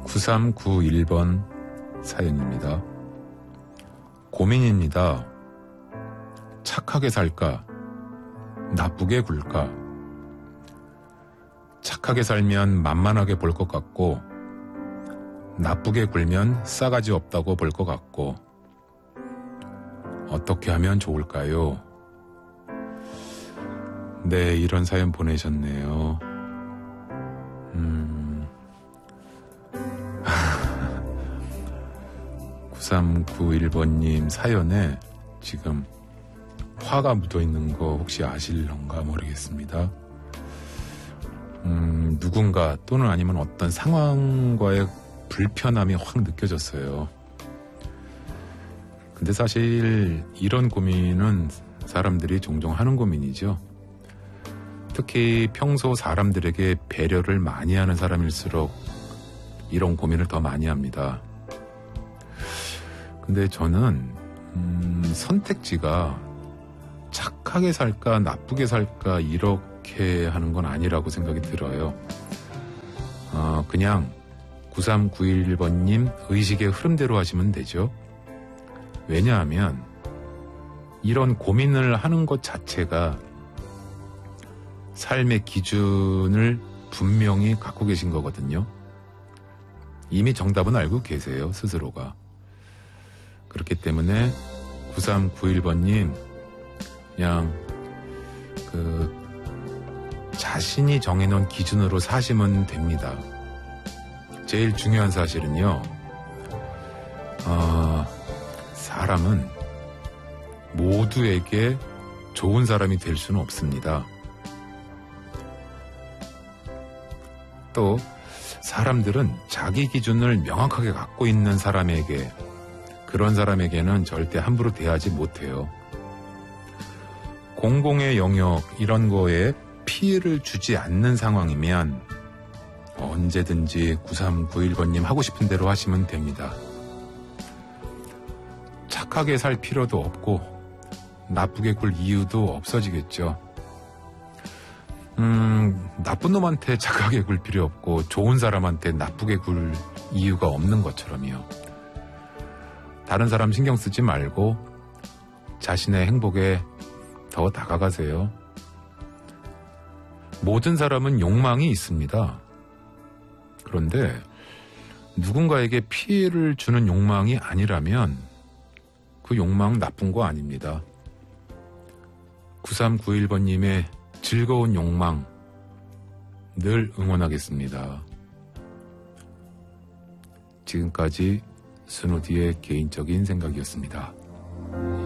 9391번 사연입니다. 고민입니다. 착하게 살까? 나쁘게 굴까? 착하게 살면 만만하게 볼 것 같고, 나쁘게 굴면 싸가지 없다고 볼 것 같고, 어떻게 하면 좋을까요? 네, 이런 사연 보내셨네요. 9391번님 사연에 지금 화가 묻어있는 거 혹시 아실런가 모르겠습니다. 누군가 또는 아니면 어떤 상황과의 불편함이 확 느껴졌어요. 근데 사실 이런 고민은 사람들이 종종 하는 고민이죠. 특히 평소 사람들에게 배려를 많이 하는 사람일수록 이런 고민을 더 많이 합니다. 근데 저는 선택지가 착하게 살까 나쁘게 살까 이렇게 하는 건 아니라고 생각이 들어요. 그냥 9391번님 의식의 흐름대로 하시면 되죠. 왜냐하면 이런 고민을 하는 것 자체가 삶의 기준을 분명히 갖고 계신 거거든요. 이미 정답은 알고 계세요, 스스로가. 그렇기 때문에 9391번님 그냥 자신이 정해놓은 기준으로 사시면 됩니다. 제일 중요한 사실은요, 사람은 모두에게 좋은 사람이 될 수는 없습니다. 또 사람들은 자기 기준을 명확하게 갖고 있는 사람에게, 그런 사람에게는 절대 함부로 대하지 못해요. 공공의 영역 이런 거에 피해를 주지 않는 상황이면 언제든지 9391번님 하고 싶은 대로 하시면 됩니다. 착하게 살 필요도 없고 나쁘게 굴 이유도 없어지겠죠. 나쁜 놈한테 착하게 굴 필요 없고 좋은 사람한테 나쁘게 굴 이유가 없는 것처럼요. 다른 사람 신경 쓰지 말고 자신의 행복에 더 다가가세요. 모든 사람은 욕망이 있습니다. 그런데 누군가에게 피해를 주는 욕망이 아니라면 그 욕망 나쁜 거 아닙니다. 9391번님의 즐거운 욕망 늘 응원하겠습니다. 지금까지 스누디의 개인적인 생각이었습니다.